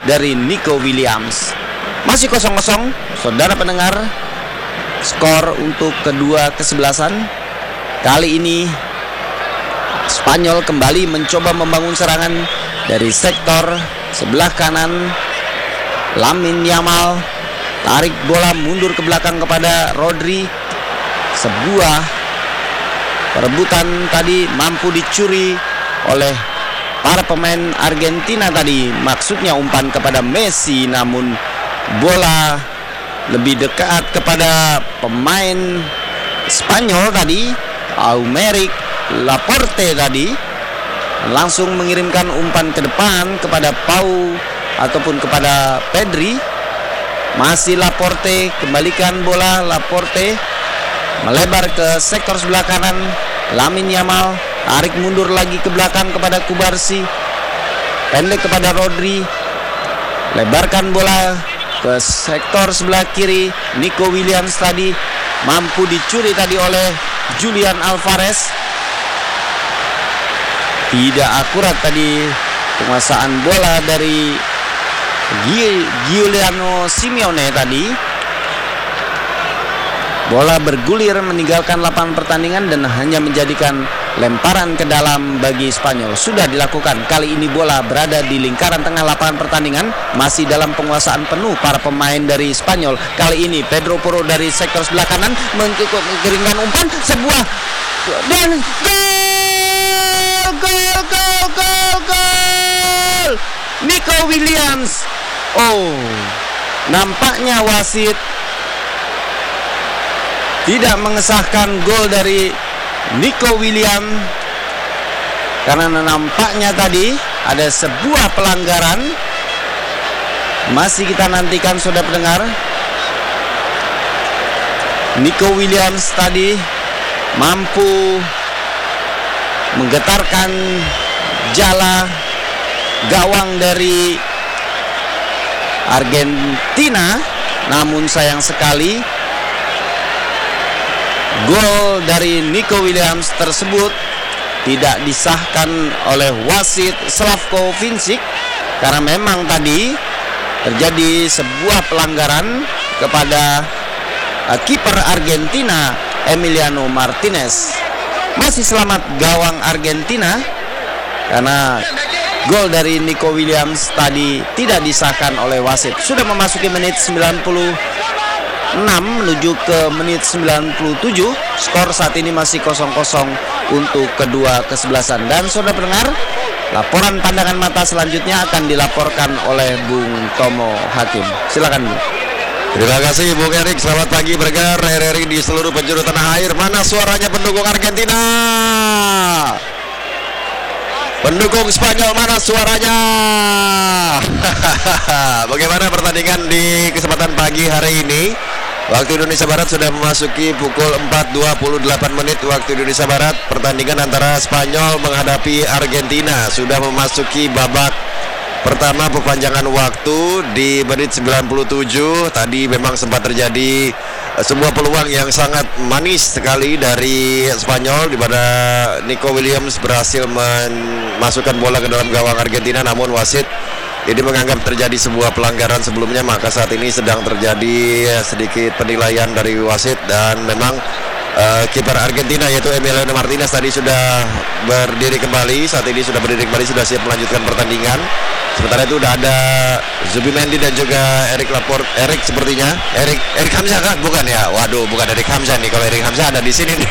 dari Nico Williams. Masih 0-0, saudara pendengar. Skor untuk kedua kesebelasan. Kali ini Spanyol kembali mencoba membangun serangan dari sektor sebelah kanan. Lamine Yamal tarik bola mundur ke belakang kepada Rodri. Sebuah perebutan tadi mampu dicuri oleh para pemain Argentina tadi. Maksudnya umpan kepada Messi, namun bola lebih dekat kepada pemain Spanyol tadi, Aymeric Laporte tadi. Langsung mengirimkan umpan ke depan kepada Pau ataupun kepada Pedri. Masih Laporte, kembalikan bola. Laporte melebar ke sektor sebelah kanan. Lamine Yamal tarik mundur lagi ke belakang kepada Kubarsi. Pendek kepada Rodri. Lebarkan bola ke sektor sebelah kiri. Nico Williams tadi mampu dicuri tadi oleh Julian Alvarez. Tidak akurat tadi penguasaan bola dari Giuliano Simeone tadi. Bola bergulir meninggalkan lapangan pertandingan dan hanya menjadikan lemparan ke dalam bagi Spanyol. Sudah dilakukan. Kali ini bola berada di lingkaran tengah lapangan pertandingan. Masih dalam penguasaan penuh para pemain dari Spanyol. Kali ini Pedro Porro dari sektor sebelah kanan mengirimkan umpan. Sebuah dan gol. Nico Williams. Oh, nampaknya wasit tidak mengesahkan gol dari Nico Williams karena nampaknya tadi ada sebuah pelanggaran. Masih kita nantikan saudara pendengar. Nico Williams tadi mampu menggetarkan jala gawang dari Argentina, namun sayang sekali gol dari Nico Williams tersebut tidak disahkan oleh wasit Slavko Vincic karena memang tadi terjadi sebuah pelanggaran kepada kiper Argentina Emiliano Martinez. Masih selamat gawang Argentina karena gol dari Nico Williams tadi tidak disahkan oleh wasit. Sudah memasuki menit 96 menuju ke menit 97. Skor saat ini masih 0-0 untuk kedua kesebelasan. Dan saudara pendengar, laporan pandangan mata selanjutnya akan dilaporkan oleh Bung Tomo Hakim. Silakan Bung. Terima kasih Bung Erik. Selamat pagi bergar RRI di seluruh penjuru tanah air. Mana suaranya pendukung Argentina? Pendukung Spanyol mana suaranya? Bagaimana pertandingan di kesempatan pagi hari ini? Waktu Indonesia Barat sudah memasuki pukul 4.28 menit waktu Indonesia Barat. Pertandingan antara Spanyol menghadapi Argentina sudah memasuki babak pertama perpanjangan waktu di menit 97. Tadi memang sempat terjadi sebuah peluang yang sangat manis sekali dari Spanyol, di mana Nico Williams berhasil memasukkan bola ke dalam gawang Argentina, namun wasit ini menganggap terjadi sebuah pelanggaran sebelumnya. Maka saat ini sedang terjadi sedikit penilaian dari wasit, dan memang kiper Argentina yaitu Emiliano Martinez tadi sudah berdiri kembali. Saat ini sudah berdiri kembali, sudah siap melanjutkan pertandingan. Sementara itu udah ada Zubimendi dan juga Eric Laporte. Eric sepertinya Eric Hamzah kan? Bukan ya? Waduh, bukan Eric Hamzah nih. Kalau Eric Hamzah ada di sini nih.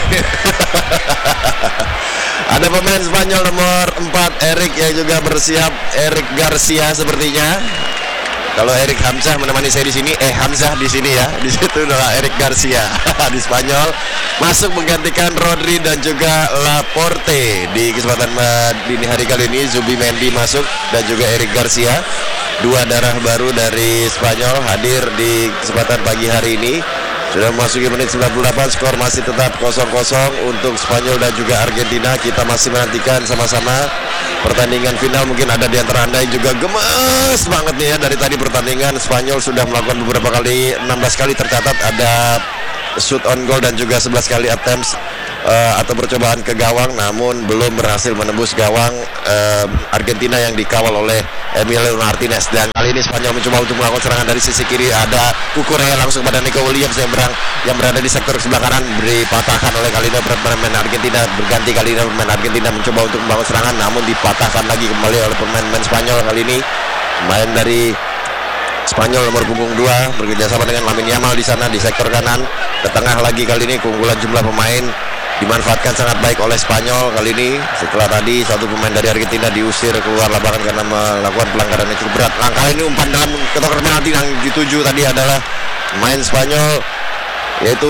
Ada pemain Spanyol nomor 4 Eric yang juga bersiap, Eric Garcia sepertinya. Kalau Eric Hamzah menemani saya di sini, Hamzah di sini ya. Di situ adalah Eric Garcia di Spanyol. Masuk menggantikan Rodri dan juga Laporte. Di kesempatan dini hari kali ini Zubimendi masuk dan juga Eric Garcia. Dua darah baru dari Spanyol hadir di kesempatan pagi hari ini. Sudah memasuki menit 98, skor masih tetap 0-0 untuk Spanyol dan juga Argentina. Kita masih menantikan sama-sama pertandingan final. Mungkin ada di antara Anda yang juga gemes banget nih ya. Dari tadi pertandingan Spanyol sudah melakukan beberapa kali, 16 kali tercatat ada shoot on goal dan juga 11 kali attempts atau percobaan ke gawang, namun belum berhasil menembus gawang Argentina yang dikawal oleh Emiliano Martinez. Dan kali ini Spanyol mencoba untuk melakukan serangan dari sisi kiri. Ada Cucurella langsung pada Nico Williams yang berada di sektor sebelah kanan, dipatahkan oleh kali ini pemain Argentina. Berganti kali ini pemain Argentina mencoba untuk membangun serangan, namun dipatahkan lagi kembali oleh pemain Spanyol. Kali ini pemain dari Spanyol nomor punggung 2 bekerjasama dengan Lamine Yamal di sana di sektor kanan. Ke tengah lagi kali ini keunggulan jumlah pemain dimanfaatkan sangat baik oleh Spanyol kali ini. Setelah tadi satu pemain dari Argentina diusir keluar lapangan karena melakukan pelanggaran yang cukup berat. Langkah ini umpan dalam kotak penalti yang dituju tadi adalah pemain Spanyol, yaitu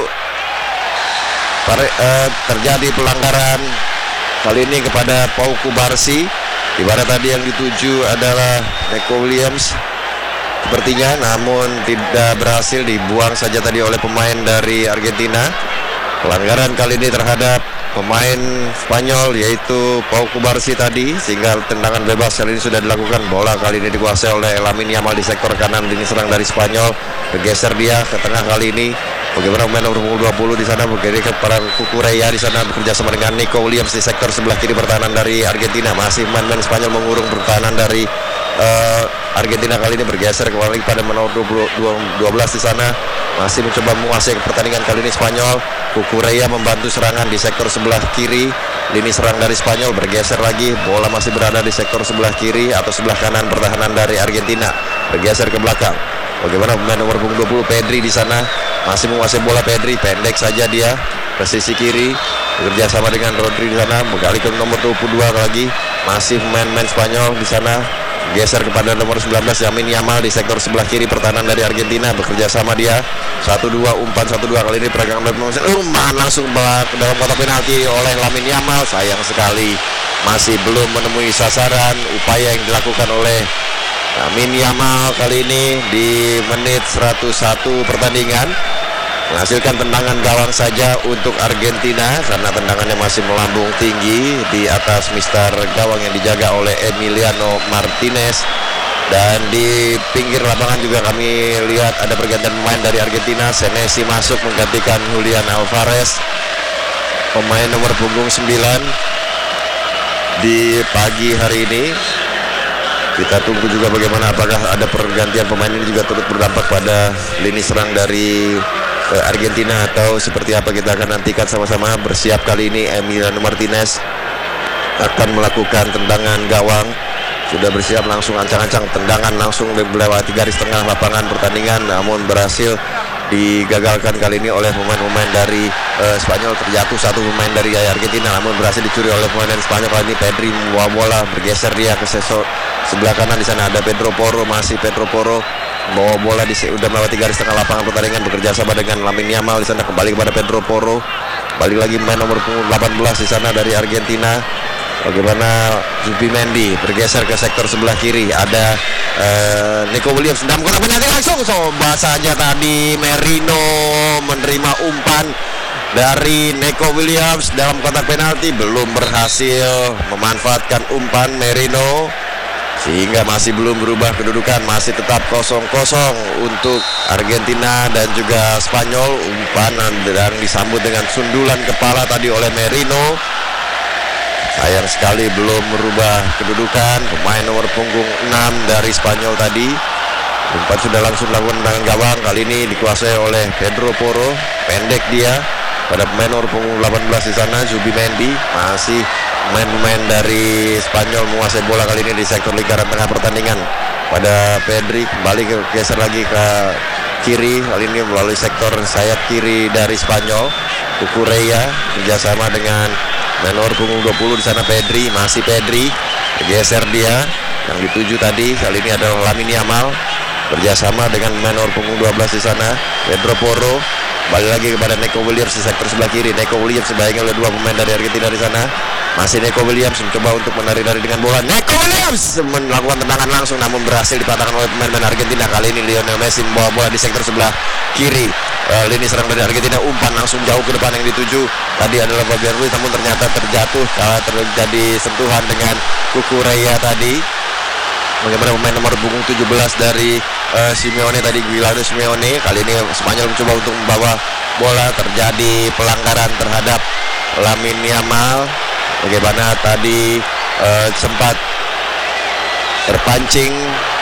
terjadi pelanggaran kali ini kepada Pau Cubarsí, di mana tadi yang dituju adalah Nico Williams sepertinya, namun tidak berhasil, dibuang saja tadi oleh pemain dari Argentina. Pelanggaran kali ini terhadap pemain Spanyol yaitu Pau Cubarsí tadi, sehingga tendangan bebas kali ini sudah dilakukan. Bola kali ini dikuasai oleh Lamine Yamal di sektor kanan, lini serang dari Spanyol. Bergeser dia ke tengah kali ini. Bagaimana pemain nomor 20 di sana bergeser kepada Cucurella di sana bekerja sama dengan Nico Williams di sektor sebelah kiri pertahanan dari Argentina. Masih pemain Spanyol mengurung pertahanan dari Argentina kali ini. Bergeser kembali pada nomor 12 di sana, masih mencoba menguasai pertandingan kali ini Spanyol. Cucurella membantu serangan di sektor sebelah kiri, lini serang dari Spanyol. Bergeser lagi, bola masih berada di sektor sebelah kiri atau sebelah kanan pertahanan dari Argentina. Bergeser ke belakang. Bagaimana pemain nomor 20 Pedri di sana masih menguasai bola. Pedri pendek saja dia ke sisi kiri, bekerja sama dengan Rodri di sana. Beralih ke nomor 22 lagi, masih pemain Spanyol di sana. Geser kepada nomor 19 Lamine Yamal di sektor sebelah kiri pertahanan dari Argentina. Bekerja sama dia 1-2, umpan 1-2 kali ini peregangan umpan langsung ke dalam kotak penalti oleh Lamine Yamal. Sayang sekali masih belum menemui sasaran upaya yang dilakukan oleh Lamine Yamal kali ini di menit 101 pertandingan. Menghasilkan tendangan gawang saja untuk Argentina karena tendangannya masih melambung tinggi di atas mister gawang yang dijaga oleh Emiliano Martinez. Dan di pinggir lapangan juga kami lihat ada pergantian pemain dari Argentina. Senesi masuk menggantikan Julian Alvarez, pemain nomor punggung 9 di pagi hari ini. Kita tunggu juga bagaimana apakah ada pergantian pemain ini juga turut berdampak pada lini serang dari Argentina atau seperti apa. Kita akan nantikan sama-sama. Bersiap kali ini Emiliano Martinez akan melakukan tendangan gawang. Sudah bersiap, langsung ancang-ancang tendangan langsung melewati garis tengah lapangan pertandingan, namun berhasil digagalkan kali ini oleh pemain-pemain dari Spanyol. Terjatuh satu pemain dari Argentina, namun berhasil dicuri oleh pemain dari Spanyol. Kali ini Pedri membawa bola, bergeser dia ke sebelah kanan. Di sana ada Pedro Porro, masih Pedro Porro bawa bola udah melewati garis tengah lapangan pertandingan, bekerja sama dengan Lamine Yamal di sana. Kembali kepada Pedro Porro, balik lagi main nomor 18 di sana dari Argentina. Bagaimana Zubimendi bergeser ke sektor sebelah kiri, ada Nico Williams dalam kotak penalti langsung. Coba saja tadi Merino menerima umpan dari Nico Williams dalam kotak penalti, belum berhasil memanfaatkan umpan Merino, sehingga masih belum berubah kedudukan, masih tetap 0-0 untuk Argentina dan juga Spanyol. Umpan dan disambut dengan sundulan kepala tadi oleh Merino. Sayang sekali belum merubah kedudukan pemain nomor punggung 6 dari Spanyol tadi. Umpan sudah langsung lakukan tendangan gawang, kali ini dikuasai oleh Pedro Porro, pendek dia pada pemain nomor punggung 18 di sana Zubimendi. Masih pemain-pemain dari Spanyol menguasai bola kali ini di sektor lingkaran tengah pertandingan. Pada Pedri kembali geser lagi ke kiri, kali ini melalui sektor sayap kiri dari Spanyol. Cucurella kerjasama dengan nomor punggung 20 di sana Pedri, masih Pedri bergeser dia. Yang dituju tadi kali ini adalah Lamine Yamal kerjasama dengan nomor punggung 12 di sana Pedro Porro. Balik lagi kepada Nico Williams di sektor sebelah kiri. Nico Williams sebaiknya oleh dua pemain dari Argentina di sana. Masih Nico Williams mencoba untuk menari-nari dengan bola. Nico Williams melakukan tendangan langsung, namun berhasil dipatahkan oleh pemain Argentina. Kali ini Lionel Messi membawa bola di sektor sebelah kiri. Lini serang dari Argentina, umpan langsung jauh ke depan yang dituju tadi adalah Fabian Ruiz, namun ternyata terjatuh karena terjadi sentuhan dengan Cucurella tadi. bagaimana pemain nomor punggung 17 dari Simeone tadi, Giuliano Simeone. Kali ini Spanyol mencoba untuk membawa bola, terjadi pelanggaran terhadap Lamine Yamal. Bagaimana tadi sempat terpancing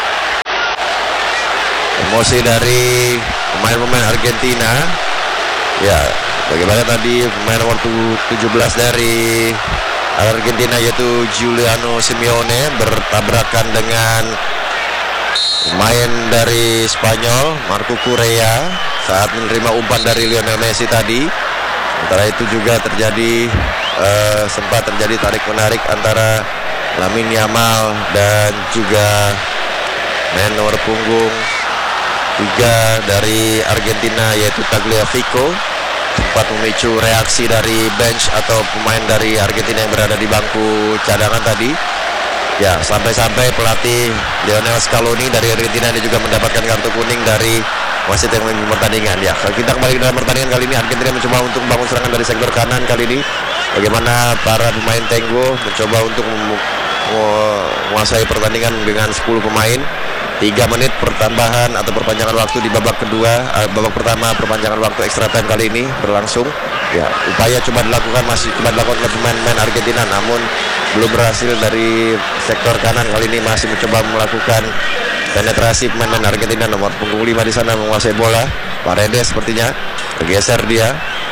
emosi dari pemain-pemain Argentina. Ya, bagaimana tadi pemain nomor 17 dari Argentina yaitu Giuliano Simeone bertabrakan dengan pemain dari Spanyol Marco Correa saat menerima umpan dari Lionel Messi tadi. Sementara itu juga terjadi sempat terjadi tarik-menarik antara Lamine Yamal dan juga main nomor punggung 3 dari Argentina yaitu Tagliafico. Sempat memicu reaksi dari bench atau pemain dari Argentina yang berada di bangku cadangan tadi. Ya, sampai-sampai pelatih Lionel Scaloni dari Argentina ini juga mendapatkan kartu kuning dari wasit yang memimpin pertandingan. Ya, kalau kita kembali dalam pertandingan kali ini, Argentina mencoba untuk membangun serangan dari sektor kanan kali ini. Bagaimana para pemain Tengo mencoba untuk menguasai pertandingan dengan 10 pemain. 3 menit pertambahan atau perpanjangan waktu di babak kedua, babak pertama perpanjangan waktu extra time kali ini berlangsung. Ya, upaya coba dilakukan oleh pemain-pemain Argentina, namun belum berhasil dari sektor kanan. Kali ini masih mencoba melakukan penetrasi pemain Argentina. Nomor punggung 5 di sana menguasai bola. Paredes sepertinya bergeser dia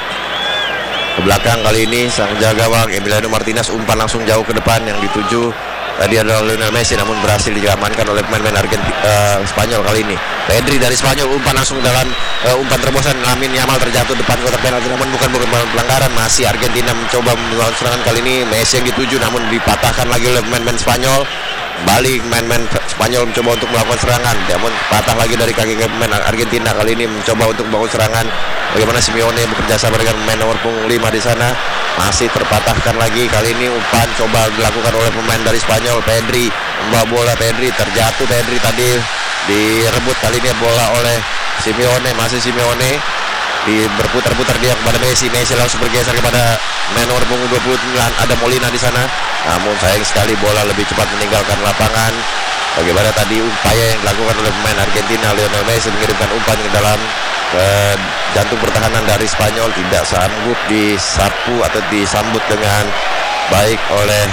ke belakang. Kali ini sang jaga gawang Emiliano Martinez umpan langsung jauh ke depan yang dituju tadi adalah Lionel Messi, namun berhasil diamankan oleh pemain-pemain Spanyol kali ini. Pedri dari Spanyol umpan langsung dalam umpan terobosan. Lamine Yamal terjatuh depan kotak penalti, namun bukan pelanggaran. Masih Argentina mencoba melakukan serangan kali ini. Messi yang dituju namun dipatahkan lagi oleh pemain-pemain Spanyol. Balik pemain-pemain Spanyol mencoba untuk melakukan serangan, namun patah lagi dari kaki pemain Argentina. Kali ini mencoba untuk membangun serangan. Bagaimana Simeone bekerja sama dengan pemain nomor punggung 5 di sana, masih terpatahkan lagi. Kali ini umpan coba dilakukan oleh pemain dari Spanyol. Pedri membawa bola, Pedri terjatuh. Pedri tadi direbut kali ini bola oleh Simeone. Masih Simeone berputar-putar dia kepada Messi. Messi langsung bergeser kepada main nomor punggung 29 ada Molina di sana. Namun sayang sekali bola lebih cepat meninggalkan lapangan. Bagaimana tadi upaya yang dilakukan oleh pemain Argentina, Lionel Messi mengirimkan umpan ke dalam jantung pertahanan dari Spanyol, tidak sanggup disapu atau disambut dengan baik oleh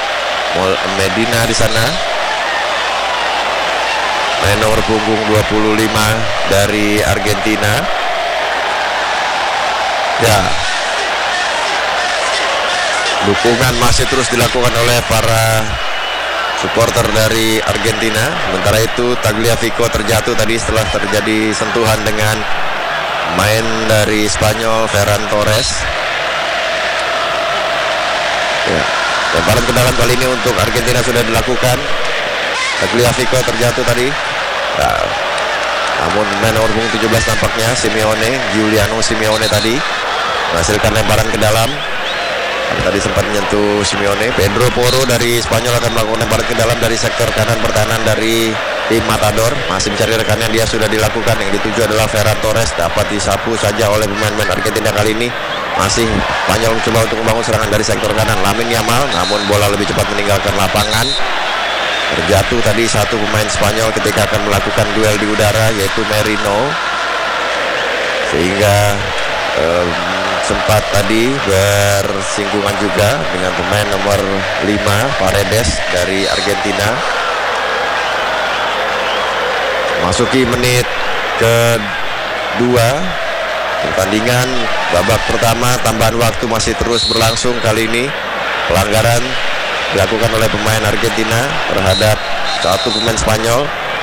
Medina di sana. Main nomor punggung 25 dari Argentina. Ya, dukungan masih terus dilakukan oleh para supporter dari Argentina. Sementara itu Tagliafico terjatuh tadi setelah terjadi sentuhan dengan main dari Spanyol Ferran Torres. Ya, lemparan ke dalam kali ini untuk Argentina sudah dilakukan. Tagliafico terjatuh tadi. Ya, namun main nomor punggung 17 nampaknya Giuliano Simeone tadi menghasilkan lemparan ke dalam. Tadi sempat menyentuh Simeone. Pedro Porro dari Spanyol akan melakukan lemparan ke dalam dari sektor kanan pertahanan dari tim Matador. Masih mencari rekannya, dia sudah dilakukan. Yang dituju adalah Ferran Torres, dapat disapu saja oleh pemain-pemain Argentina kali ini. Masih Spanyol mencoba untuk membangun serangan dari sektor kanan. Lamine Yamal, namun bola lebih cepat meninggalkan lapangan. Terjatuh tadi satu pemain Spanyol ketika akan melakukan duel di udara yaitu Merino. Sehingga sempat tadi bersinggungan juga dengan pemain nomor 5 Paredes dari Argentina. Masuki menit kedua pertandingan babak pertama, tambahan waktu masih terus berlangsung. Kali ini pelanggaran dilakukan oleh pemain Argentina terhadap satu pemain Spanyol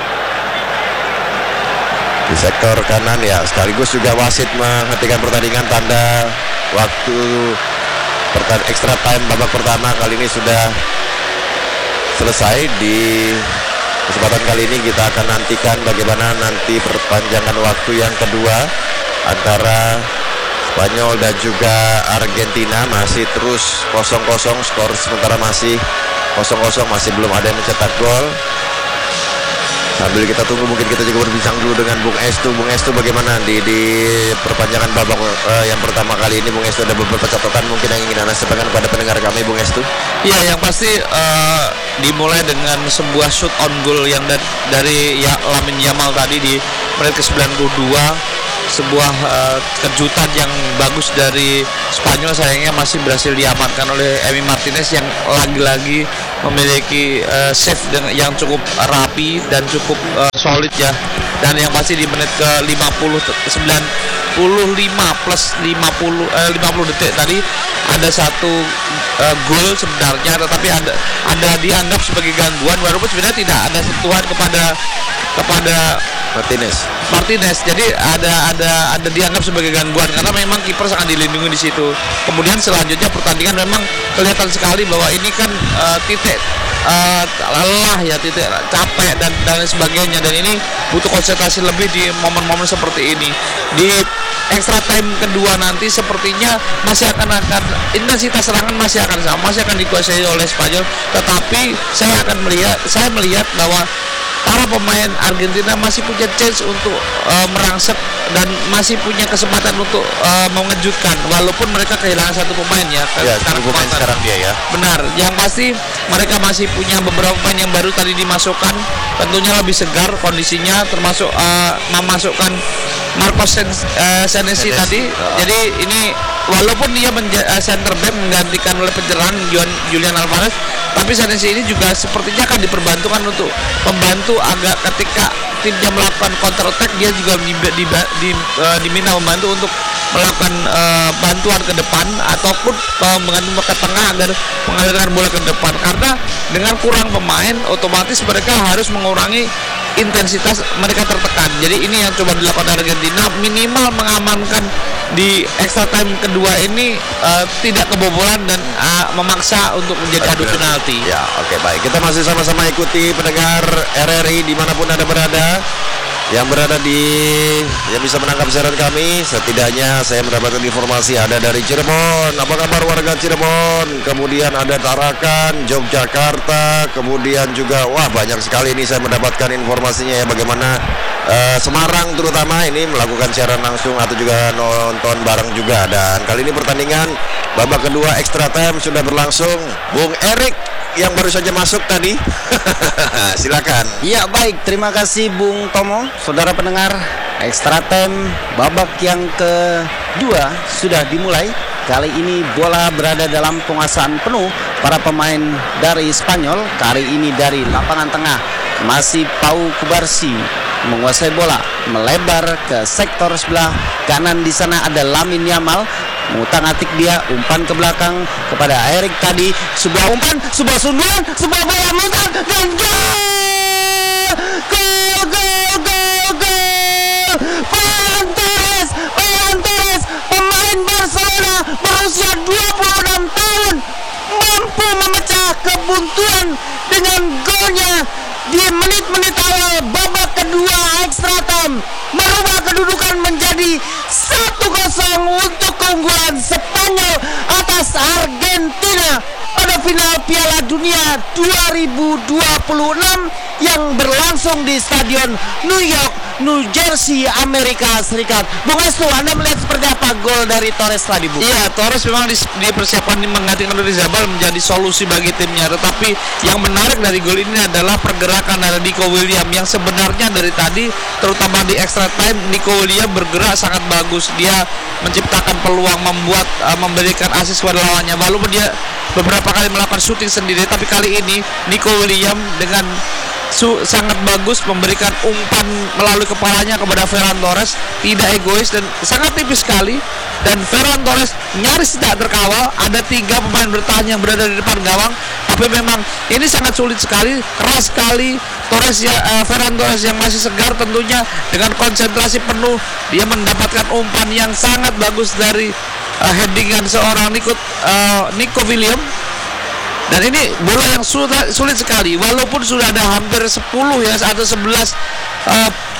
di sektor kanan. Ya, sekaligus juga wasit menghentikan pertandingan. Tanda waktu extra time babak pertama kali ini sudah selesai. Di kesempatan kali ini kita akan nantikan bagaimana nanti perpanjangan waktu yang kedua antara Spanyol dan juga Argentina. Masih terus 0-0, skor sementara masih 0-0, masih belum ada yang mencetak gol. Sambil kita tunggu, mungkin kita juga berbincang dulu dengan Bung Estu. Bung Estu, bagaimana di perpanjangan babak yang pertama kali ini? Bung Estu, ada beberapa catatan mungkin yang ingin Anda sampaikan kepada pendengar kami, Bung Estu? Ya, yang pasti dimulai dengan sebuah shoot on goal yang dari Lamine Yamal tadi di menit ke-92. Sebuah kejutan yang bagus dari Spanyol, sayangnya masih berhasil diamankan oleh Emi Martinez yang lagi-lagi memiliki save yang cukup rapi dan cukup solid ya. Dan yang pasti di menit ke-95 plus 50 detik tadi ada satu gol sebenarnya, tetapi ada dianggap sebagai gangguan walaupun sebenarnya tidak ada sentuhan kepada Martinez. Jadi ada dianggap sebagai gangguan karena memang kiper sangat dilindungi di situ. Kemudian selanjutnya pertandingan memang kelihatan sekali bahwa ini kan titik lelah ya, titik capek dan sebagainya, dan ini butuh konsentrasi lebih di momen-momen seperti ini. Di extra time kedua nanti sepertinya masih akan intensitas serangan masih akan sama, masih akan dikuasai oleh Spanyol, tetapi saya melihat bahwa para pemain Argentina masih punya chance untuk merangsek dan masih punya kesempatan untuk mengejutkan walaupun mereka kehilangan satu pemain ya. Pemain sekarang dia ya. Benar, yang pasti mereka masih punya beberapa pemain yang baru tadi dimasukkan, tentunya lebih segar kondisinya, termasuk memasukkan Marcos Senesi tadi. Jadi ini walaupun dia center back menggantikan oleh penyerang Julian Alvarez, tapi Senesi ini juga sepertinya akan diperbantukan untuk membantu agak ketika timnya melakukan counter attack, dia juga diminta membantu untuk melakukan bantuan ke depan ataupun mengambil ke tengah agar mengalirkan bola ke depan, karena dengan kurang pemain otomatis mereka harus mengurangi intensitas, mereka tertekan. Jadi ini yang coba dilakukan Argentina, minimal mengamankan di extra time kedua ini tidak kebobolan dan memaksa untuk menjadi adu penalti. Ya, oke, baik. Kita masih sama-sama ikuti pendengar RRI dimanapun Anda berada, yang berada yang bisa menangkap siaran kami. Setidaknya saya mendapatkan informasi ada dari Cirebon. Apa kabar warga Cirebon? Kemudian ada Tarakan, Yogyakarta, kemudian juga banyak sekali ini saya mendapatkan informasinya ya, bagaimana Semarang terutama ini melakukan siaran langsung atau juga nonton bareng juga. Dan kali ini pertandingan babak kedua extra time sudah berlangsung. Bung Erik yang baru saja masuk tadi. Silakan. Ya, baik, terima kasih Bung Tomo. Saudara pendengar, extra time babak yang kedua sudah dimulai. Kali ini bola berada dalam penguasaan penuh para pemain dari Spanyol. Kali ini dari lapangan tengah masih Pau Kubarsi menguasai bola, melebar ke sektor sebelah kanan. Di sana ada Lamine Yamal, mengutak-atik dia, umpan ke belakang kepada Erik tadi, sebuah umpan, sebuah sundulan, sebuah bola mutar dan gol! Ferran Torres, pemain Barcelona berusia 26 tahun, mampu memecah kebuntuan dengan golnya di menit-menit awal babak kedua extra time, merubah kedudukan menjadi 1-0 untuk keunggulan Spanyol atas Argentina pada final Piala Dunia 2026 yang berlangsung di Stadion New York, New Jersey, Amerika Serikat. Bung Estu, Anda melihat seperti apa gol dari Torres tadi, Bu? Iya, Torres memang dipersiapkan menggantikan Rizabal menjadi solusi bagi timnya. Tetapi yang menarik dari gol ini adalah pergerakan dari Nico Williams yang sebenarnya dari tadi, terutama di extra time, Nico Williams bergerak sangat bagus. Dia menciptakan peluang, memberikan asis kepada lawannya. Walaupun dia beberapa kali melakukan shooting sendiri, tapi kali ini Nico Williams dengan sangat bagus memberikan umpan melalui kepalanya kepada Ferran Torres, tidak egois dan sangat tipis sekali, dan Ferran Torres nyaris tidak terkawal. Ada 3 pemain bertahan yang berada di depan gawang, tapi memang ini sangat sulit sekali, keras sekali. Ferran Torres yang masih segar tentunya dengan konsentrasi penuh, dia mendapatkan umpan yang sangat bagus dari headingan seorang Nico Williams. Dan ini bola yang sulit sekali, walaupun sudah ada hampir 10 ya atau 11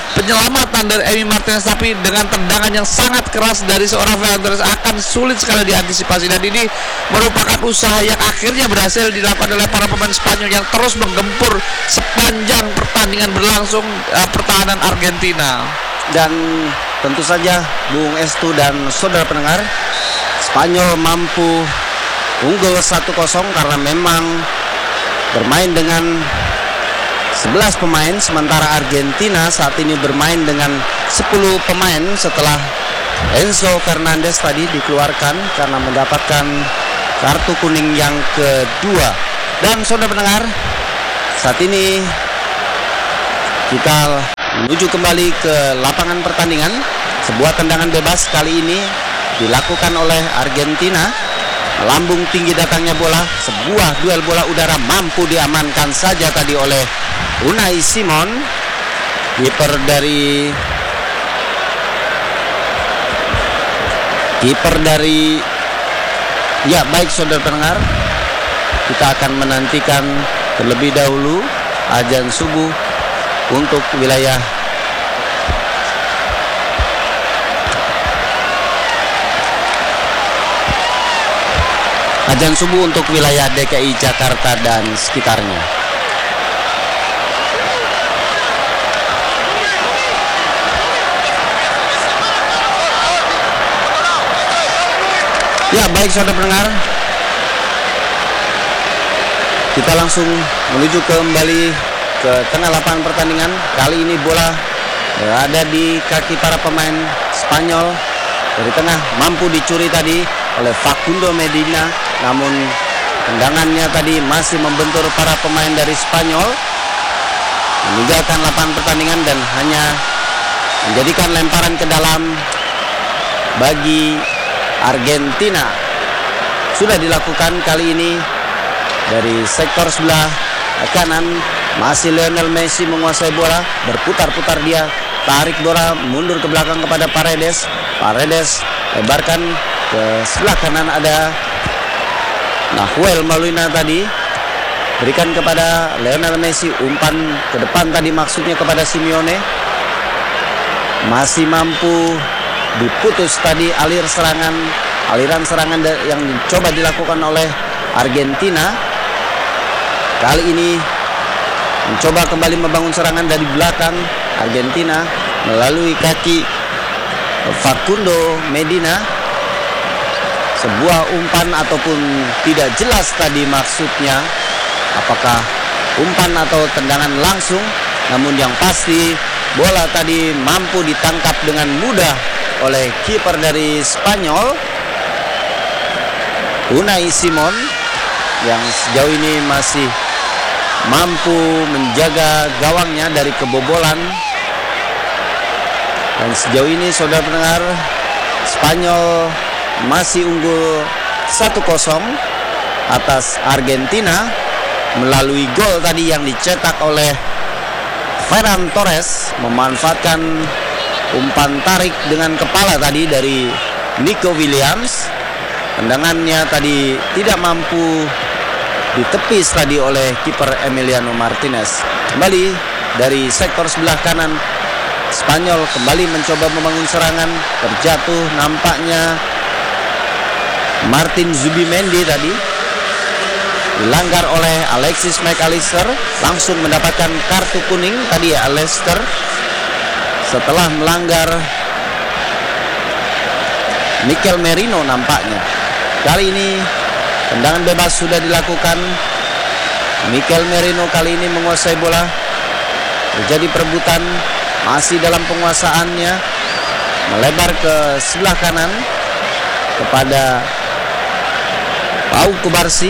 penyelamatan dari Emi Martinez, tapi dengan tendangan yang sangat keras dari seorang Ferran Torres akan sulit sekali diantisipasi, dan ini merupakan usaha yang akhirnya berhasil dilakukan oleh para pemain Spanyol yang terus menggempur sepanjang pertandingan berlangsung pertahanan Argentina. Dan tentu saja Bung Estu dan saudara pendengar, Spanyol mampu unggul 1-0 karena memang bermain dengan 11 pemain, sementara Argentina saat ini bermain dengan 10 pemain setelah Enzo Fernandez tadi dikeluarkan karena mendapatkan kartu kuning yang kedua. Dan saudara pendengar, saat ini kita menuju kembali ke lapangan pertandingan. Sebuah tendangan bebas kali ini dilakukan oleh Argentina. Melambung tinggi datangnya bola, sebuah duel bola udara mampu diamankan saja tadi oleh Unai Simon, kiper dari ya baik saudara pendengar, kita akan menantikan terlebih dahulu azan subuh untuk wilayah DKI Jakarta dan sekitarnya. Ya baik saudara pendengar, kita langsung menuju kembali ke tengah lapangan pertandingan. Kali ini bola berada di kaki para pemain Spanyol. Dari tengah mampu dicuri tadi oleh Facundo Medina, namun tendangannya tadi masih membentur para pemain dari Spanyol, meninggalkan lapangan pertandingan dan hanya menjadikan lemparan ke dalam bagi Argentina. Sudah dilakukan kali ini dari sektor sebelah kanan. Masih Lionel Messi menguasai bola, berputar-putar dia, tarik bola mundur ke belakang kepada Paredes. Paredes lebarkan ke sebelah kanan, ada Nahuel Molina tadi, berikan kepada Lionel Messi, umpan ke depan tadi maksudnya kepada Simeone. Masih mampu diputus tadi aliran serangan yang coba dilakukan oleh Argentina. Kali ini mencoba kembali membangun serangan dari belakang Argentina melalui kaki Facundo Medina. Sebuah umpan ataupun tidak jelas tadi maksudnya apakah umpan atau tendangan langsung, namun yang pasti bola tadi mampu ditangkap dengan mudah oleh kiper dari Spanyol, Unai Simon, yang sejauh ini masih mampu menjaga gawangnya dari kebobolan. Dan sejauh ini saudara pendengar, Spanyol masih unggul 1-0 atas Argentina melalui gol tadi yang dicetak oleh Ferran Torres, memanfaatkan umpan tarik dengan kepala tadi dari Nico Williams. Tendangannya tadi tidak mampu ditepis tadi oleh kiper Emiliano Martinez. Kembali dari sektor sebelah kanan, Spanyol kembali mencoba membangun serangan. Terjatuh nampaknya Martin Zubimendi tadi, dilanggar oleh Alexis McAllister, langsung mendapatkan kartu kuning tadi ya Leicester setelah melanggar Mikel Merino nampaknya. Kali ini tendangan bebas sudah dilakukan. Mikel Merino kali ini menguasai bola. Terjadi perebutan, masih dalam penguasaannya, melebar ke sebelah kanan kepada Pau Kubarsi.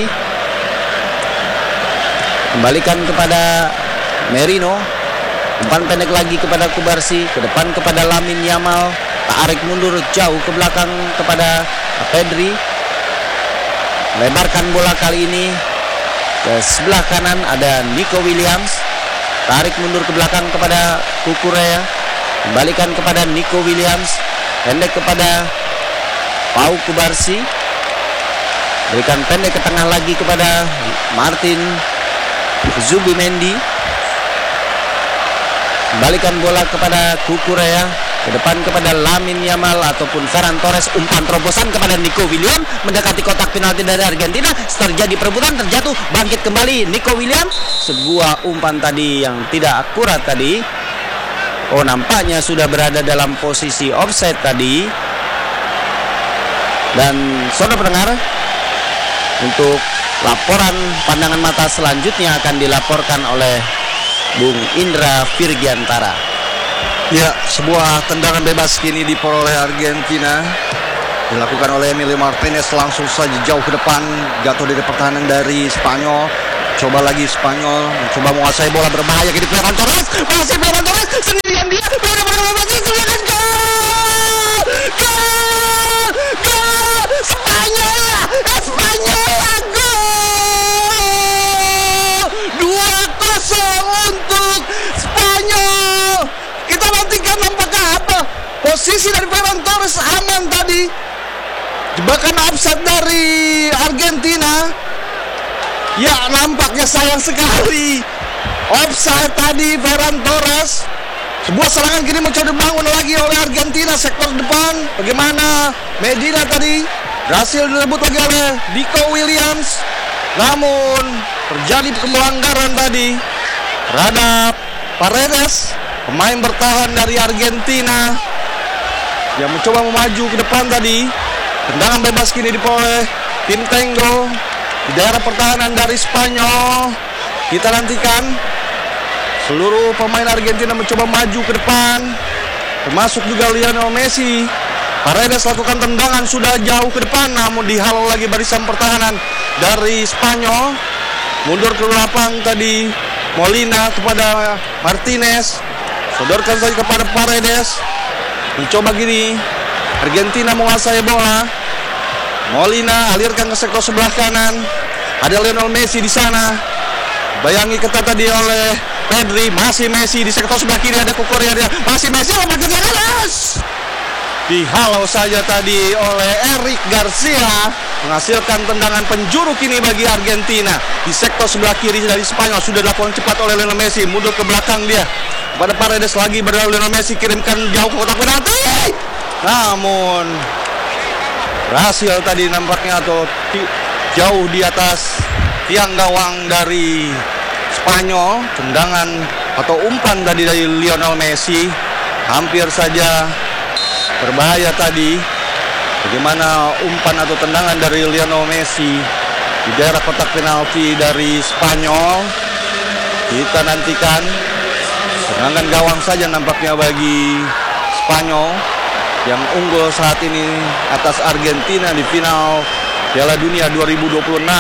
Kembalikan kepada Merino. Umpan pendek lagi kepada Kubarsi, ke depan kepada Lamine Yamal, tarik mundur jauh ke belakang kepada Pedri. Lebarkan bola kali ini ke sebelah kanan, ada Nico Williams, tarik mundur ke belakang kepada Kukurea. Kembalikan kepada Nico Williams, pendek kepada Pau Kubarsi, berikan pendek ke tengah lagi kepada Martin Zubimendi. Kembalikan bola kepada Kukurea, ke depan kepada Lamine Yamal ataupun Ferran Torres. Umpan terobosan kepada Nico Williams, mendekati kotak penalti dari Argentina. Terjadi perebutan, terjatuh, bangkit kembali Nico Williams. Sebuah umpan tadi yang tidak akurat tadi. Oh, nampaknya sudah berada dalam posisi offside tadi. Dan saudara pendengar, untuk laporan pandangan mata selanjutnya akan dilaporkan oleh Bung Indra Virgiantara. Ya, sebuah tendangan bebas kini diperoleh Argentina, dilakukan oleh Emilio Martinez, langsung saja jauh ke depan, jatuh dari pertahanan dari Spanyol. Coba lagi Spanyol mencoba menguasai bola, berbahaya kini Ferran Torres, masih Ferran Torres sendirian dia, Spanyol, gol 2-0 untuk Spanyol. Kita nantikan apakah apa posisi dari Ferran Torres aman tadi. Jebakan offside dari Argentina. Ya, nampaknya sayang sekali. Offside tadi Ferran Torres. Sebuah serangan kini mencoba dibangun lagi oleh Argentina sektor depan. Bagaimana Medina tadi berhasil direbut lagi oleh Nico Williams. Namun terjadi pelanggaran tadi terhadap Paredes, pemain bertahan dari Argentina yang mencoba memaju ke depan tadi. Tendangan bebas kini diperoleh tim Tango di daerah pertahanan dari Spanyol. Kita nantikan seluruh pemain Argentina mencoba maju ke depan, termasuk juga Lionel Messi. Paredes lakukan tendangan sudah jauh ke depan, namun dihalau lagi barisan pertahanan dari Spanyol. Mundur ke lapang tadi Molina kepada Martinez, sodorkan saja kepada Paredes. Mencoba gini Argentina menguasai bola. Molina alirkan ke sektor sebelah kanan. Ada Lionel Messi di sana. Bayangi ketat tadi oleh Pedri, masih Messi di sektor sebelah kiri, ada Kukurea dia. Masih Messi lompat ke atas. Dihalau saja tadi oleh Eric Garcia, menghasilkan tendangan penjuru kini bagi Argentina. Di sektor sebelah kiri dari Spanyol sudah dilakukan cepat oleh Lionel Messi, mundur ke belakang dia. Pada Paredes lagi, berada Lionel Messi, kirimkan jauh ke kotak penalti. Namun berhasil tadi nampaknya atau jauh di atas tiang gawang dari Spanyol. Tendangan atau umpan tadi dari Lionel Messi hampir saja berbahaya tadi. Bagaimana umpan atau tendangan dari Lionel Messi di daerah kotak penalti dari Spanyol. Kita nantikan serangan gawang saja nampaknya bagi Spanyol yang unggul saat ini atas Argentina di final Piala Dunia 2026.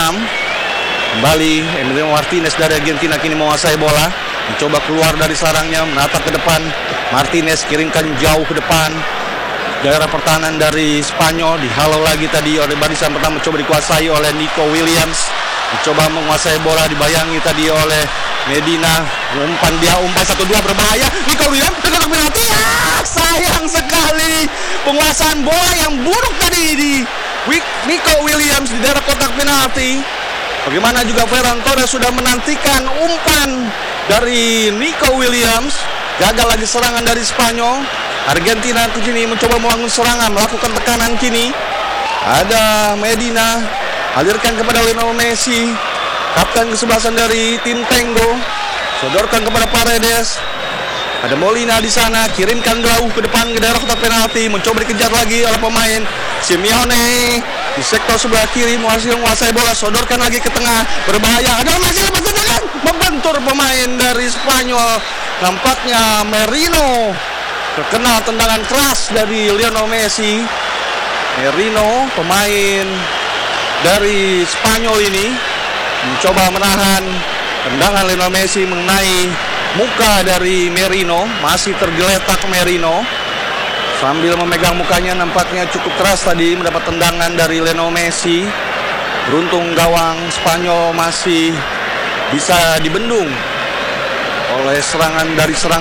Kembali Emilio Martinez dari Argentina kini menguasai bola, mencoba keluar dari sarangnya, menatap ke depan. Martinez kirimkan jauh ke depan. Daerah pertahanan dari Spanyol dihalau lagi tadi oleh barisan pertama, mencoba dikuasai oleh Nico Williams. Mencoba menguasai bola, dibayangi tadi oleh Medina. Umpan 1-2 berbahaya. Nico Williams kotak penalti. Sayang sekali penguasaan bola yang buruk tadi di Nico Williams di daerah kotak penalti. Bagaimana juga Ferran Torres sudah menantikan umpan dari Nico Williams. Gagal lagi serangan dari Spanyol. Argentina kini mencoba membangun serangan, melakukan tekanan kini. Ada Medina, alirkan kepada Lionel Messi, kapten kesebelasan dari tim Tango, sodorkan kepada Paredes. Ada Molina di sana, kirimkan jauh ke depan ke daerah kotak penalti, mencoba dikejar lagi oleh pemain Simeone di sektor sebelah kiri, menguasai bola, sodorkan lagi ke tengah, berbahaya. Ada Messi lepas tendangan, membentur pemain dari Spanyol. Nampaknya Merino terkena tendangan keras dari Lionel Messi. Merino, pemain dari Spanyol ini, mencoba menahan tendangan Lionel Messi mengenai muka dari Merino. Masih tergeletak Merino sambil memegang mukanya, nampaknya cukup keras tadi mendapat tendangan dari Lionel Messi. Beruntung gawang Spanyol masih bisa dibendung oleh serangan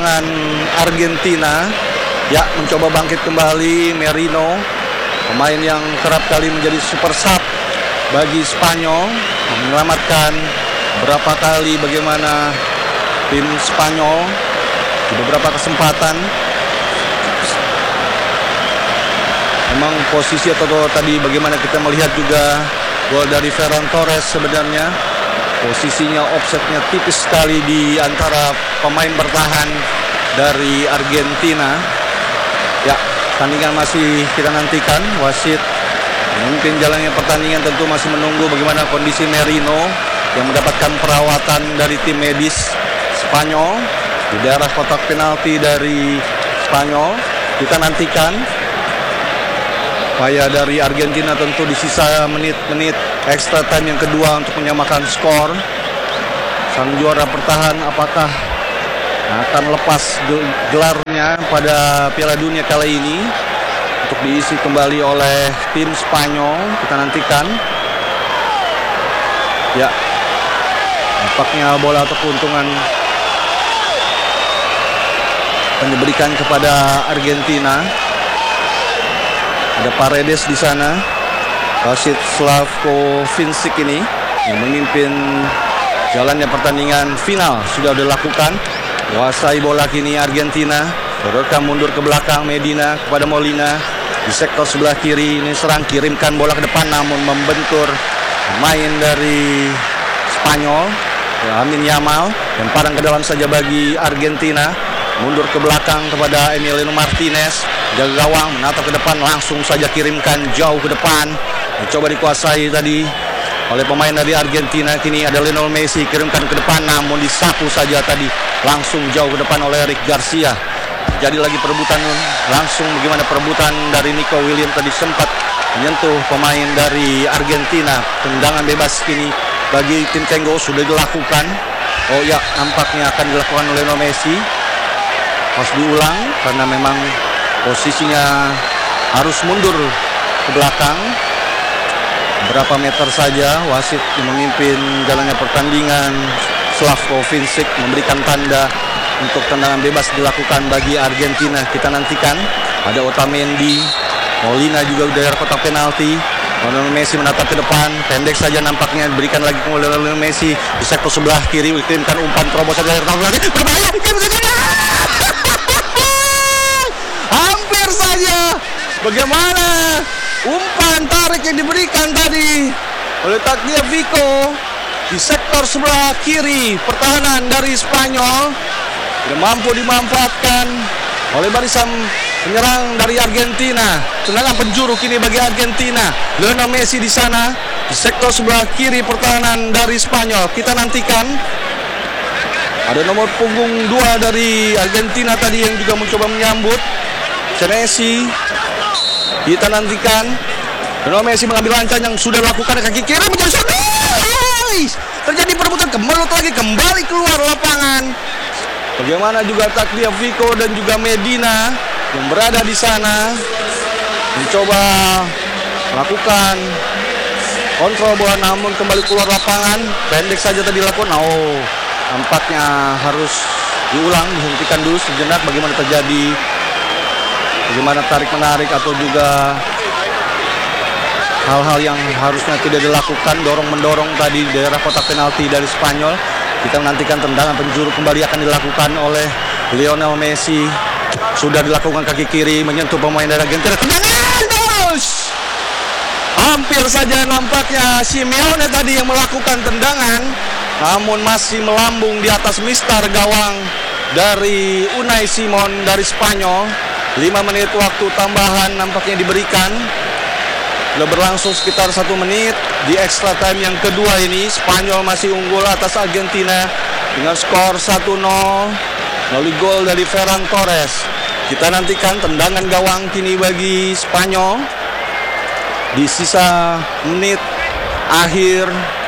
Argentina. Ya, mencoba bangkit kembali Merino, pemain yang kerap kali menjadi super sub bagi Spanyol, menyelamatkan berapa kali bagaimana tim Spanyol di beberapa kesempatan. Memang posisi atau tadi bagaimana kita melihat juga gol dari Ferran Torres, sebenarnya posisinya offsetnya tipis sekali di antara pemain bertahan dari Argentina. Ya, pertandingan masih kita nantikan. Wasit memimpin jalannya pertandingan, tentu masih menunggu bagaimana kondisi Merino yang mendapatkan perawatan dari tim medis Spanyol di daerah kotak penalti dari Spanyol. Kita nantikan upaya dari Argentina tentu di sisa menit-menit extra time yang kedua untuk menyamakan skor. Sang juara bertahan apakah akan lepas gelarnya pada Piala Dunia kali ini untuk diisi kembali oleh tim Spanyol? Kita nantikan. Ya, nampaknya bola atau keuntungan akan diberikan kepada Argentina. Ada Paredes di sana, wasit Slavko Vincic ini yang memimpin jalannya pertandingan final sudah dilakukan. Kuasai bola kini Argentina, dorongkan mundur ke belakang Medina kepada Molina di sektor sebelah kiri. Ini serang, kirimkan bola ke depan namun membentur pemain dari Spanyol, Lamine Yamal, dan parang ke dalam saja bagi Argentina. Mundur ke belakang kepada Emiliano Martinez, jaga gawang, menatap ke depan, langsung saja kirimkan jauh ke depan. Mencoba dikuasai tadi oleh pemain dari Argentina. Kini ada Lionel Messi, kirimkan ke depan namun disapu saja tadi langsung jauh ke depan oleh Eric Garcia. Jadi lagi perebutan, langsung bagaimana perebutan dari Nico Williams tadi sempat menyentuh pemain dari Argentina. Tendangan bebas kini bagi tim Tango sudah dilakukan. Oh ya, nampaknya akan dilakukan oleh Lionel Messi. Harus diulang karena memang posisinya harus mundur ke belakang berapa meter saja. Wasit yang memimpin jalannya pertandingan, Slavko Vincic, memberikan tanda untuk tendangan bebas dilakukan bagi Argentina. Kita nantikan. Ada Otamendi, Molina juga di daerah kotak penalti. Lionel Messi menatap ke depan, pendek saja nampaknya, diberikan lagi ke Lionel Messi di sektor sebelah kiri, dikirimkan umpan terobosan dari lagi berbahaya. Hampir saja. Bagaimana umpan tarik yang diberikan tadi oleh Tagliafico di sektor sebelah kiri pertahanan dari Spanyol tidak mampu dimanfaatkan oleh barisan penyerang dari Argentina. Tendangan penjuru kini bagi Argentina. Lionel Messi di sana di sektor sebelah kiri pertahanan dari Spanyol. Kita nantikan. Ada nomor punggung 2 dari Argentina tadi yang juga mencoba menyambut Senesi. Kita nantikan. Lionel Messi mengambil lancar yang sudah dilakukan kaki kiri menjadi shot. Terjadi perebutan, kembali keluar lapangan. Bagaimana juga Tagliafico dan juga Medina yang berada di sana mencoba melakukan kontrol bola namun kembali keluar lapangan. Pendek saja tadi dilakukan. Oh, nampaknya harus diulang, dihentikan dulu sejenak. Bagaimana terjadi, bagaimana tarik menarik atau juga hal-hal yang harusnya tidak dilakukan, dorong mendorong tadi di daerah kotak penalti dari Spanyol. Kita menantikan tendangan penjuru kembali akan dilakukan oleh Lionel Messi. Sudah dilakukan kaki kiri menyentuh pemain dari Argentina. Tendangan terus. Hampir saja nampaknya Simeone tadi yang melakukan tendangan, namun masih melambung di atas mistar gawang dari Unai Simon dari Spanyol. 5 menit waktu tambahan nampaknya diberikan. Sudah berlangsung sekitar 1 menit di extra time yang kedua ini. Spanyol masih unggul atas Argentina dengan skor 1-0 melalui gol dari Ferran Torres. Kita nantikan tendangan gawang kini bagi Spanyol di sisa menit akhir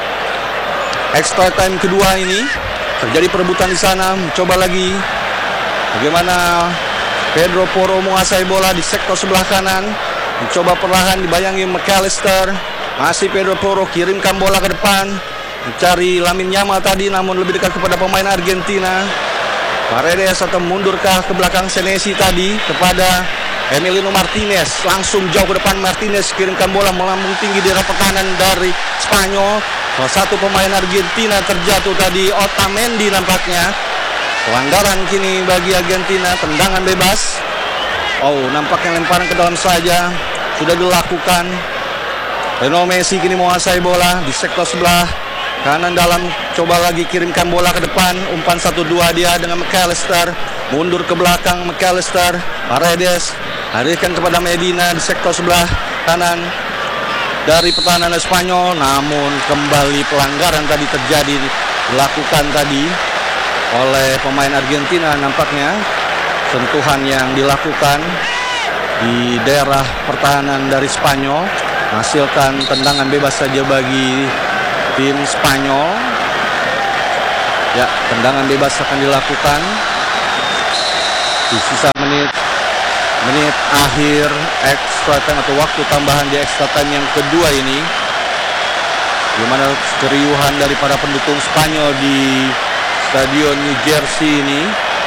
extra time kedua ini. Terjadi perebutan di sana, mencoba lagi bagaimana Pedro Porro menguasai bola di sektor sebelah kanan. Mencoba perlahan dibayangi McAllister. Masih Pedro Porro, kirimkan bola ke depan, mencari Lamine Yamal tadi namun lebih dekat kepada pemain Argentina. Paredes atau mundurkah ke belakang Senesi tadi kepada Emiliano Martinez. Langsung jauh ke depan Martinez, kirimkan bola melambung tinggi di daerah pertahanan dari Spanyol. Salah satu pemain Argentina terjatuh tadi, Otamendi nampaknya. Pelanggaran kini bagi Argentina, tendangan bebas. Oh, nampaknya lemparan ke dalam saja sudah dilakukan. Lionel Messi kini menguasai bola di sektor sebelah kanan dalam, coba lagi kirimkan bola ke depan. Umpan 1-2 dia dengan McAllister, mundur ke belakang McAllister. Paredes alihkan kepada Medina di sektor sebelah kanan dari pertahanan Spanyol, namun kembali pelanggaran tadi terjadi, dilakukan tadi oleh pemain Argentina. Nampaknya sentuhan yang dilakukan di daerah pertahanan dari Spanyol menghasilkan tendangan bebas saja bagi tim Spanyol. Ya, tendangan bebas akan dilakukan di sisa menit akhir extra time atau waktu tambahan di extra time yang kedua ini, di mana keriuhan dari para pendukung Spanyol di Stadion New Jersey ini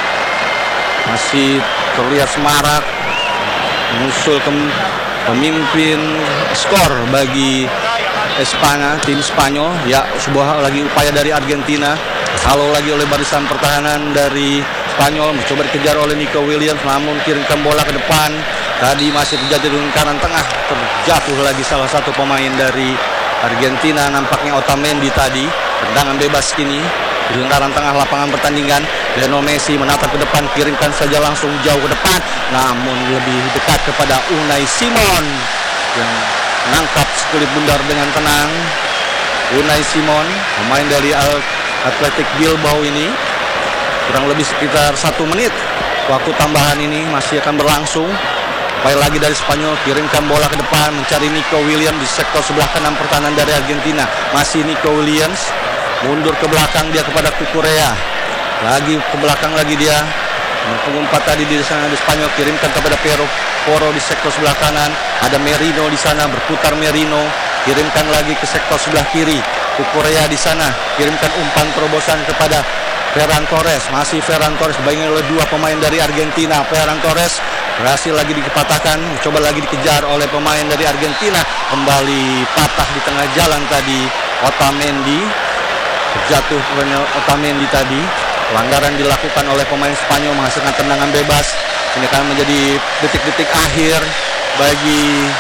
masih terlihat semarak menyusul pemimpin skor bagi tim Spanyol. Ya, sebuah lagi upaya dari Argentina, kalau lagi oleh barisan pertahanan dari Spanyol, mencoba dikejar oleh Nico Williams, namun kirimkan bola ke depan. Tadi masih terjadi di kanan tengah, terjatuh lagi salah satu pemain dari Argentina, nampaknya Otamendi tadi. Tendangan bebas kini di lingkaran tengah lapangan pertandingan. Lionel Messi menatap ke depan, kirimkan saja langsung jauh ke depan, namun lebih dekat kepada Unai Simon yang menangkap sekulit bundar dengan tenang. Unai Simon, pemain dari Athletic Bilbao ini. Kurang lebih sekitar 1 menit waktu tambahan ini masih akan berlangsung. Upaya lagi dari Spanyol, kirimkan bola ke depan, mencari Nico Williams di sektor sebelah kanan pertahanan dari Argentina. Masih Nico Williams, mundur ke belakang dia kepada Cucurella, lagi ke belakang lagi dia. Pengumpat tadi di sana di Spanyol, kirimkan kepada Poro di sektor sebelah kanan. Ada Merino di sana, berputar Merino, kirimkan lagi ke sektor sebelah kiri. Cucurella di sana, kirimkan umpan terobosan kepada Ferran Torres. Masih Ferran Torres dibayangi oleh 2 pemain dari Argentina. Ferran Torres berhasil lagi dikepatahkan, coba lagi dikejar oleh pemain dari Argentina. Kembali patah di tengah jalan tadi Otamendi, terjatuh Otamendi tadi. Pelanggaran dilakukan oleh pemain Spanyol menghasilkan tendangan bebas. Ini akan menjadi detik-detik akhir bagi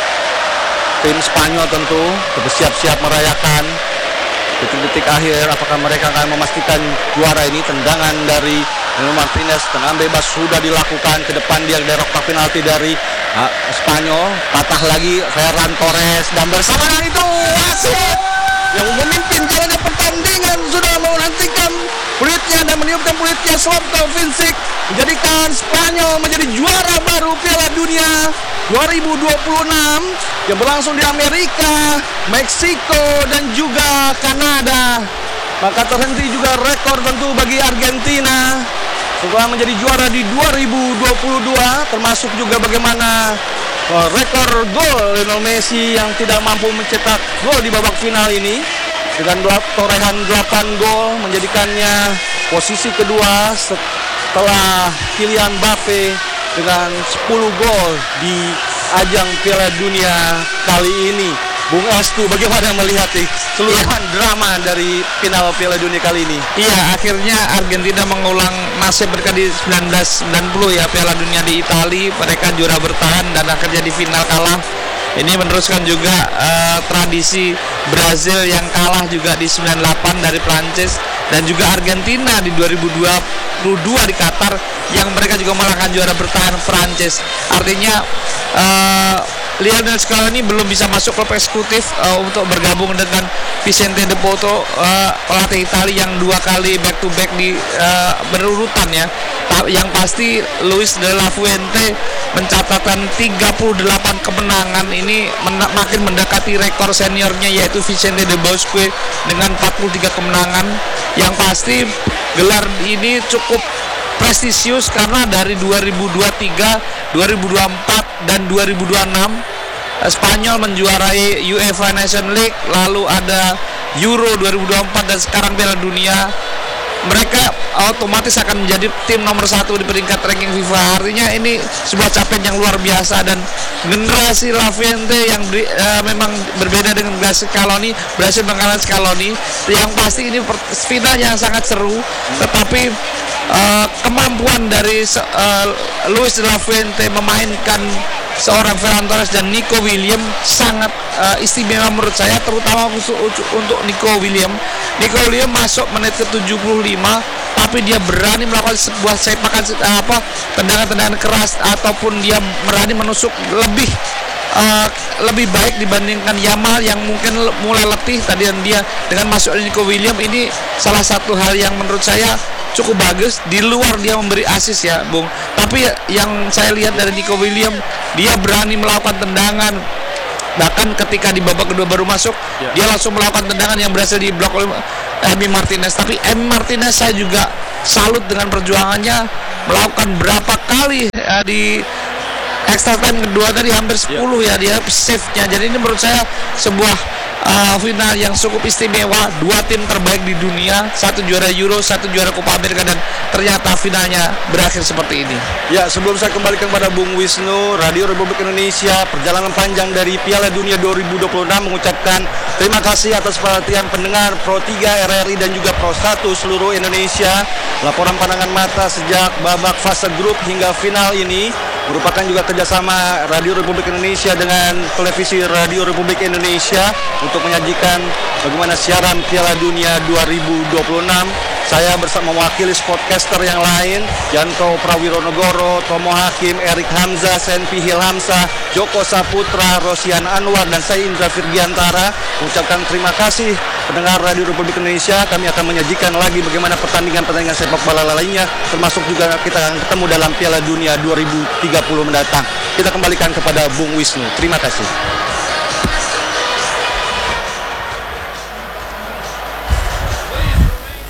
tim Spanyol, tentu bersiap-siap merayakan detik-detik akhir. Apakah mereka akan memastikan juara ini? Tendangan dari Emiliano Martinez, tendangan bebas sudah dilakukan ke depan, dia dari kotak penalti dari Spanyol. Patah lagi Ferran Torres, dan bersama dengan itu wasit yang memimpin jalannya pertandingan sudah menantikan peluitnya dan meniupkan peluitnya. Zlatan Vincic menjadikan Spanyol menjadi juara baru Piala Dunia 2026 yang berlangsung di Amerika, Meksiko, dan juga Kanada. Maka terhenti juga rekor tentu bagi Argentina setelah menjadi juara di 2022, termasuk juga bagaimana rekor gol Lionel Messi yang tidak mampu mencetak gol di babak final ini dengan torehan 8 gol, menjadikannya posisi kedua setelah Kylian Mbappe dengan 10 gol di ajang Piala Dunia kali ini. Bung Estu, bagaimana melihat keseluruhan drama dari final Piala Dunia kali ini? Iya, akhirnya Argentina mengulang nasib mereka di 1990 ya, Piala Dunia di Italia. Mereka juara bertahan dan akhirnya di final kalah. Ini meneruskan juga tradisi Brazil yang kalah juga di 98 dari Prancis, dan juga Argentina di 2022 di Qatar yang mereka juga mengalahkan juara bertahan Prancis. Artinya Lionel Scaloni belum bisa masuk klub eksekutif untuk bergabung dengan Vicente De Poto, pelatih Italia yang 2 kali back to back di berurutan ya. Yang pasti Luis de la Fuente mencatatkan 38 kemenangan, ini makin mendekati rekor seniornya yaitu Vicente de Bosque dengan 43 kemenangan. Yang pasti gelar ini cukup prestisius karena dari 2023, 2024 dan 2026 Spanyol menjuarai UEFA Nation League, lalu ada Euro 2024 dan sekarang Piala Dunia. Mereka otomatis akan menjadi tim nomor 1 di peringkat ranking FIFA. Artinya ini sebuah capaian yang luar biasa, dan generasi La Fuente yang memang berbeda dengan generasi Scaloni, berhasil mengalahkan Scaloni. Yang pasti ini final yang sangat seru, tetapi kemampuan dari Luis de la Fuente memainkan seorang Ferran Torres dan Nico Williams sangat istimewa menurut saya, terutama untuk Nico Williams. Nico Williams masuk menit ke-75, tapi dia berani melakukan sebuah sepakan tendangan-tendangan keras, ataupun dia berani menusuk lebih baik dibandingkan Yamal yang mungkin mulai letih tadi. Dan dia dengan masuk Nico Williams ini salah satu hal yang menurut saya cukup bagus, di luar dia memberi assist ya Bung. Tapi yang saya lihat dari Nico Williams, dia berani melakukan tendangan, bahkan ketika di babak kedua baru masuk dia langsung melakukan tendangan yang berhasil diblok oleh Emi Martinez. Tapi Emi Martinez saya juga salut dengan perjuangannya, melakukan berapa kali di extra time kedua tadi hampir 10 ya dia save-nya. Jadi ini menurut saya sebuah final yang cukup istimewa, dua tim terbaik di dunia, satu juara Euro, satu juara Copa America, dan ternyata finalnya berakhir seperti ini. Ya, sebelum saya kembalikan kepada Bung Wisnu, Radio Republik Indonesia perjalanan panjang dari Piala Dunia 2026 mengucapkan terima kasih atas perhatian pendengar Pro 3 RRI dan juga Pro 1 seluruh Indonesia. Laporan pandangan mata sejak babak fase grup hingga final ini merupakan juga kerjasama Radio Republik Indonesia dengan Televisi Radio Republik Indonesia untuk menyajikan bagaimana siaran Piala Dunia 2026. Saya bersama mewakili sportcaster yang lain, Yanto Prawironegoro, Tomo Hakim, Erik Hamzah, Senpi Hilhamsah, Joko Saputra, Rosian Anwar, dan saya Indra Firgiantara mengucapkan terima kasih pendengar Radio Republik Indonesia. Kami akan menyajikan lagi bagaimana pertandingan-pertandingan sepak bola lainnya, termasuk juga kita akan ketemu dalam Piala Dunia 2030 mendatang. Kita kembalikan kepada Bung Wisnu. Terima kasih.